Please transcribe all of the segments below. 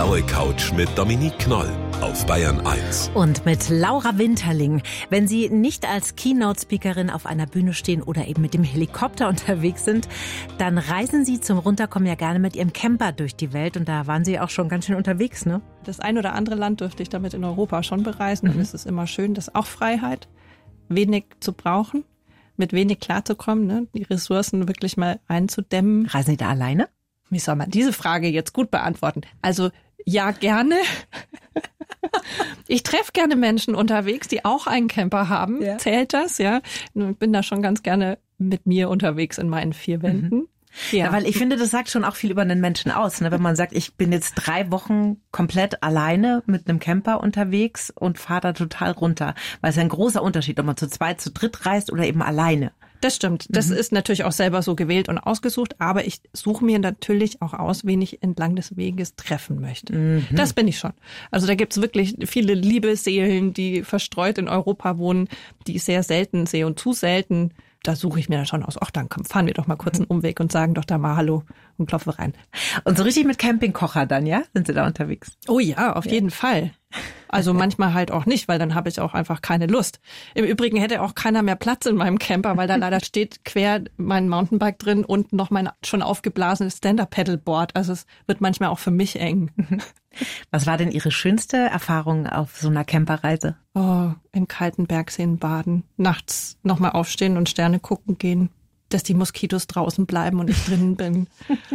blaue Couch mit Dominique Knoll auf Bayern 1. Und mit Laura Winterling. Wenn Sie nicht als Keynote-Speakerin auf einer Bühne stehen oder eben mit dem Helikopter unterwegs sind, dann reisen Sie zum Runterkommen ja gerne mit Ihrem Camper durch die Welt. Und da waren Sie auch schon ganz schön unterwegs, ne? Das ein oder andere Land dürfte ich damit in Europa schon bereisen. Und es ist immer schön, dass auch Freiheit, wenig zu brauchen, mit wenig klarzukommen, ne? Die Ressourcen wirklich mal einzudämmen. Reisen Sie da alleine? Wie soll man diese Frage jetzt gut beantworten? Also ja, gerne. Ich treffe gerne Menschen unterwegs, die auch einen Camper haben. Ja. Zählt das? Ja. Ich bin da schon ganz gerne mit mir unterwegs in meinen 4 Wänden. Ja, weil ich finde, das sagt schon auch viel über einen Menschen aus, ne? Wenn man sagt, ich bin jetzt 3 Wochen komplett alleine mit einem Camper unterwegs und fahre da total runter. Weil es ist ein großer Unterschied, ob man zu 2, zu 3 reist oder eben alleine. Das stimmt. Das ist natürlich auch selber so gewählt und ausgesucht, aber ich suche mir natürlich auch aus, wen ich entlang des Weges treffen möchte. Das bin ich schon. Also da gibt's wirklich viele liebe Seelen, die verstreut in Europa wohnen, die ich sehr selten sehe und zu selten. Da suche ich mir dann schon aus. Ach, dann fahren wir doch mal kurz einen Umweg und sagen doch da mal Hallo und klopfen rein. Und so richtig mit Campingkocher dann, ja? Sind Sie da unterwegs? Oh ja, auf jeden Fall. Also manchmal halt auch nicht, weil dann habe ich auch einfach keine Lust. Im Übrigen hätte auch keiner mehr Platz in meinem Camper, weil da leider steht quer mein Mountainbike drin und noch mein schon aufgeblasenes Stand-Up-Paddleboard. Also es wird manchmal auch für mich eng. Was war denn Ihre schönste Erfahrung auf so einer Camperreise? Oh, in kalten Bergseen baden, nachts nochmal aufstehen und Sterne gucken gehen, dass die Moskitos draußen bleiben und ich drinnen bin.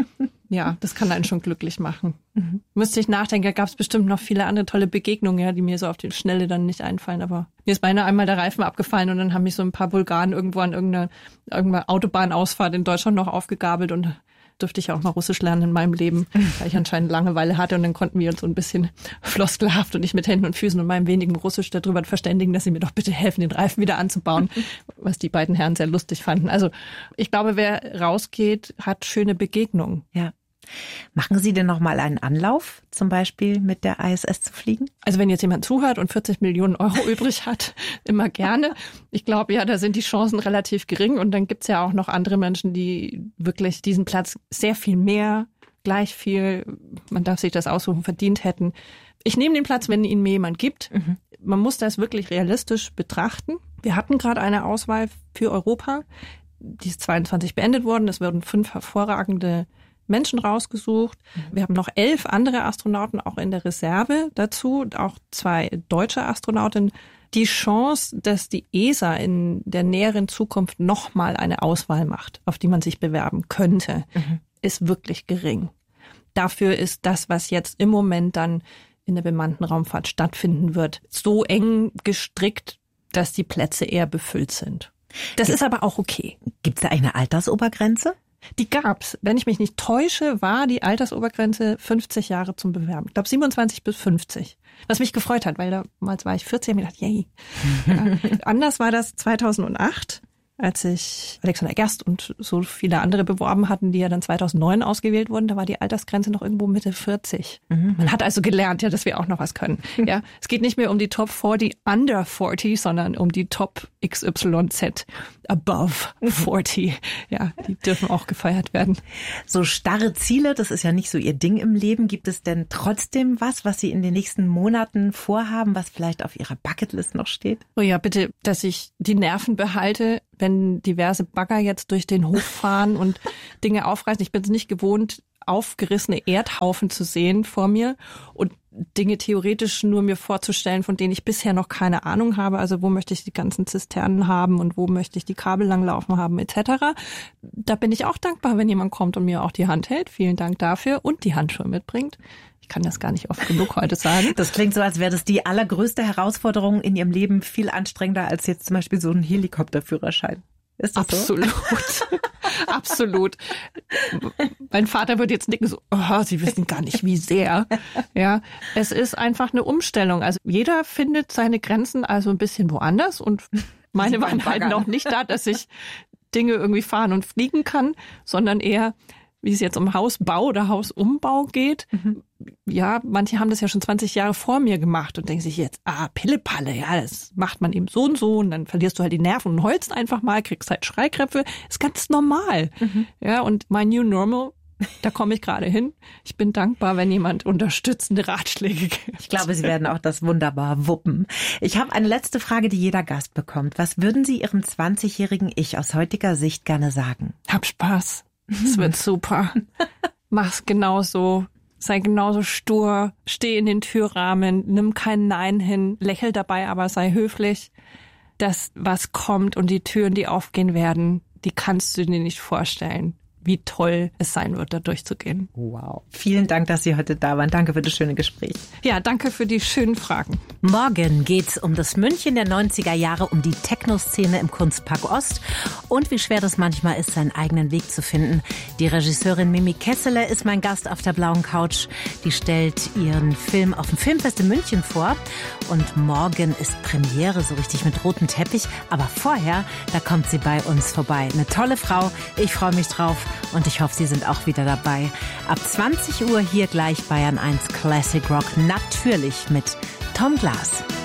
Ja, das kann einen schon glücklich machen. Müsste ich nachdenken, da gab es bestimmt noch viele andere tolle Begegnungen, ja, die mir so auf die Schnelle dann nicht einfallen. Aber mir ist beinahe einmal der Reifen abgefallen und dann haben mich so ein paar Bulgaren irgendwo an irgendeiner Autobahnausfahrt in Deutschland noch aufgegabelt und dürfte ich auch mal Russisch lernen in meinem Leben, weil ich anscheinend Langeweile hatte und dann konnten wir uns so ein bisschen floskelhaft und ich mit Händen und Füßen und meinem wenigen Russisch darüber verständigen, dass sie mir doch bitte helfen, den Reifen wieder anzubauen, was die beiden Herren sehr lustig fanden. Also ich glaube, wer rausgeht, hat schöne Begegnungen. Ja. Machen Sie denn noch mal einen Anlauf, zum Beispiel mit der ISS zu fliegen? Also wenn jetzt jemand zuhört und 40 Millionen Euro übrig hat, immer gerne. Ich glaube ja, da sind die Chancen relativ gering und dann gibt's ja auch noch andere Menschen, die wirklich diesen Platz sehr viel mehr, gleich viel, man darf sich das aussuchen, verdient hätten. Ich nehme den Platz, wenn ihn mir jemand gibt. Man muss das wirklich realistisch betrachten. Wir hatten gerade eine Auswahl für Europa, die ist 22 beendet worden. Es wurden 5 hervorragende Menschen rausgesucht. Wir haben noch 11 andere Astronauten auch in der Reserve dazu, auch 2 deutsche Astronautinnen. Die Chance, dass die ESA in der näheren Zukunft nochmal eine Auswahl macht, auf die man sich bewerben könnte, ist wirklich gering. Dafür ist das, was jetzt im Moment dann in der bemannten Raumfahrt stattfinden wird, so eng gestrickt, dass die Plätze eher befüllt sind. Das ist aber auch okay. Gibt es da eine Altersobergrenze? Die gab's. Wenn ich mich nicht täusche, war die Altersobergrenze 50 Jahre zum Bewerben. Ich glaube 27 bis 50. Was mich gefreut hat, weil damals war ich 14 und mir gedacht, yay. Ja. Anders war das 2008, als sich Alexander Gerst und so viele andere beworben hatten, die ja dann 2009 ausgewählt wurden. Da war die Altersgrenze noch irgendwo Mitte 40. Man hat also gelernt, ja, dass wir auch noch was können. Ja, es geht nicht mehr um die Top 40 under 40, sondern um die Top XYZ above 40. Ja, die dürfen auch gefeiert werden. So starre Ziele, das ist ja nicht so Ihr Ding im Leben. Gibt es denn trotzdem was Sie in den nächsten Monaten vorhaben, was vielleicht auf Ihrer Bucketlist noch steht? Oh ja, bitte, dass ich die Nerven behalte, wenn diverse Bagger jetzt durch den Hof fahren und Dinge aufreißen. Ich bin es nicht gewohnt, aufgerissene Erdhaufen zu sehen vor mir und Dinge theoretisch nur mir vorzustellen, von denen ich bisher noch keine Ahnung habe. Also wo möchte ich die ganzen Zisternen haben und wo möchte ich die Kabel langlaufen haben etc. Da bin ich auch dankbar, wenn jemand kommt und mir auch die Hand hält. Vielen Dank dafür und die Handschuhe mitbringt. Ich kann das gar nicht oft genug heute sagen. Das klingt so, als wäre das die allergrößte Herausforderung in Ihrem Leben, viel anstrengender als jetzt zum Beispiel so ein Helikopterführerschein. Ist das absolut, so? Absolut. Mein Vater würde jetzt nicken so, oh, Sie wissen gar nicht, wie sehr. Ja, es ist einfach eine Umstellung. Also jeder findet seine Grenzen also ein bisschen woanders und meine waren halt noch nicht da, dass ich Dinge irgendwie fahren und fliegen kann, sondern eher, wie es jetzt um Hausbau oder Hausumbau geht. Ja, manche haben das ja schon 20 Jahre vor mir gemacht und denken sich jetzt, Pillepalle, ja, das macht man eben so und dann verlierst du halt die Nerven und heulst einfach mal, kriegst halt Schreikrämpfe, ist ganz normal. Ja, und mein New Normal Da komme ich gerade hin. Ich bin dankbar, wenn jemand unterstützende Ratschläge gibt. Ich glaube, Sie werden auch das wunderbar wuppen. Ich habe eine letzte Frage, die jeder Gast bekommt. Was würden Sie Ihrem 20-jährigen Ich aus heutiger Sicht gerne sagen? Hab Spaß. Es wird super. Mach's genauso. Sei genauso stur. Steh in den Türrahmen. Nimm kein Nein hin. Lächel dabei, aber sei höflich. Das, was kommt und die Türen, die aufgehen werden, die kannst du dir nicht vorstellen, wie toll es sein wird, da durchzugehen. Wow. Vielen Dank, dass Sie heute da waren. Danke für das schöne Gespräch. Ja, danke für die schönen Fragen. Morgen geht's um das München der 90er Jahre, um die Techno-Szene im Kunstpark Ost und wie schwer das manchmal ist, seinen eigenen Weg zu finden. Die Regisseurin Mimi Kesseler ist mein Gast auf der blauen Couch. Die stellt ihren Film auf dem Filmfest in München vor. Und morgen ist Premiere, so richtig mit rotem Teppich. Aber vorher, da kommt sie bei uns vorbei. Eine tolle Frau. Ich freue mich drauf. Und ich hoffe, Sie sind auch wieder dabei. Ab 20 Uhr hier gleich Bayern 1 Classic Rock. Natürlich mit Tom Glas.